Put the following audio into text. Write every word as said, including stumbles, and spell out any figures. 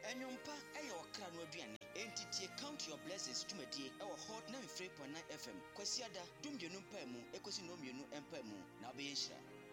Enyompa eya okra no aduane. Entitie count your blessings tumedie ewo hot ninety-three point nine F M. Kwasiada dumdenu mpa mu ekosi no mienu empa mu na obeyeshira.